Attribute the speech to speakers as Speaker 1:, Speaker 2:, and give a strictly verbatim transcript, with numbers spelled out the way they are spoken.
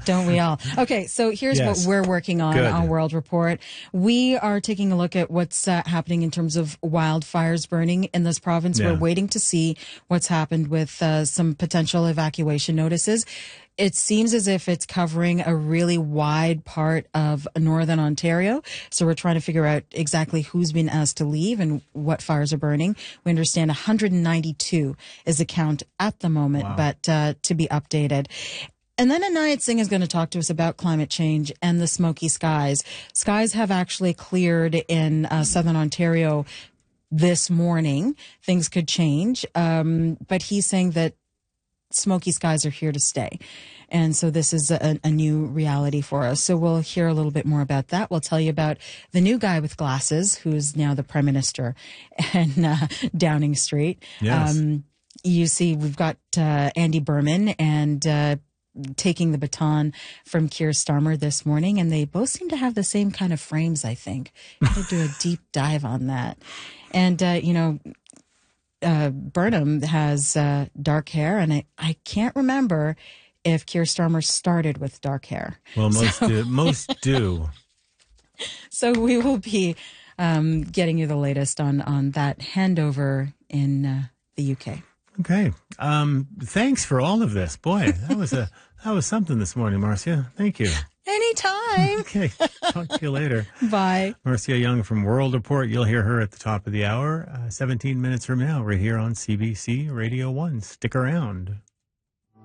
Speaker 1: Don't we all? Okay, so here's
Speaker 2: Yes.
Speaker 1: what we're working on
Speaker 2: Good.
Speaker 1: on World Report. We are taking a look at what's uh, happening in terms of wildfires burning in this province.
Speaker 2: Yeah.
Speaker 1: We're waiting to see what's happened with uh, some potential evacuation notices. It seems as if it's covering a really wide part of northern Ontario. So we're trying to figure out exactly who's been asked to leave and what fires are burning. We understand one hundred ninety-two is the count at the moment,
Speaker 2: Wow.
Speaker 1: but uh, to be updated. And then Anayat Singh is going to talk to us about climate change and the smoky skies. Skies have actually cleared in uh, southern Ontario this morning. Things could change. Um, but he's saying that smoky skies are here to stay. And so this is a, a new reality for us. So we'll hear a little bit more about that. We'll tell you about the new guy with glasses, who's now the Prime Minister in uh, Downing Street.
Speaker 2: Yes.
Speaker 1: Um, you see, we've got uh, Andy Berman and uh, taking the baton from Keir Starmer this morning, and they both seem to have the same kind of frames, I think. We'll do a deep dive on that. And, uh, you know, uh, Burnham has uh, dark hair, and I, I can't remember if Keir Starmer started with dark hair.
Speaker 2: Well, most
Speaker 1: So-
Speaker 2: do. Most do.
Speaker 1: So we will be um, getting you the latest on, on that handover in uh, the U K.
Speaker 2: Okay. Um, thanks for all of this. Boy, that was a that was something this morning, Marcia. Thank you.
Speaker 1: Anytime.
Speaker 2: Okay. Talk to you later.
Speaker 1: Bye.
Speaker 2: Marcia Young from World Report. You'll hear her at the top of the hour. Uh, seventeen minutes from now, we're here on C B C Radio one. Stick around.